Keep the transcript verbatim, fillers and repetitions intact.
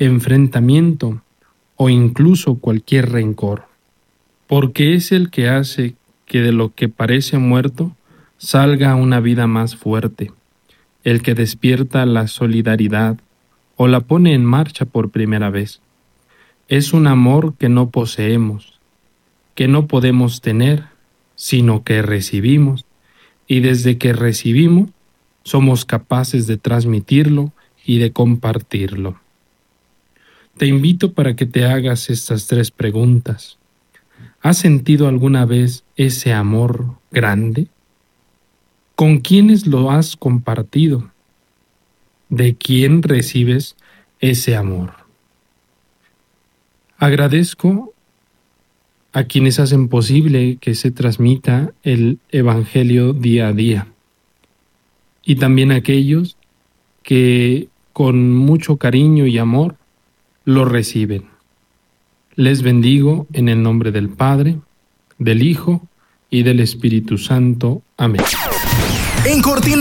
enfrentamiento o incluso cualquier rencor, porque es el que hace que de lo que parece muerto salga una vida más fuerte, el que despierta la solidaridad o la pone en marcha por primera vez. Es un amor que no poseemos, que no podemos tener, sino que recibimos, y desde que recibimos, somos capaces de transmitirlo y de compartirlo. Te invito para que te hagas estas tres preguntas. ¿Has sentido alguna vez ese amor grande? ¿Con quiénes lo has compartido? ¿De quién recibes ese amor? Agradezco a quienes hacen posible que se transmita el Evangelio día a día, y también a aquellos que con mucho cariño y amor lo reciben. Les bendigo en el nombre del Padre, del Hijo y del Espíritu Santo. Amén. En Cortina